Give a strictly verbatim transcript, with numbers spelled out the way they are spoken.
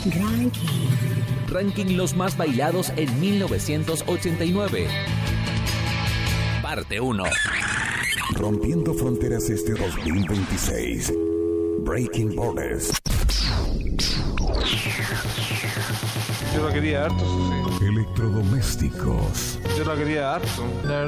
Ranking. Ranking los más bailados en mil novecientos ochenta y nueve. Parte uno. Rompiendo fronteras este dos mil veintiséis. Breaking Borders. Yo la quería harto, sí. Electrodomésticos. Yo la quería harto. La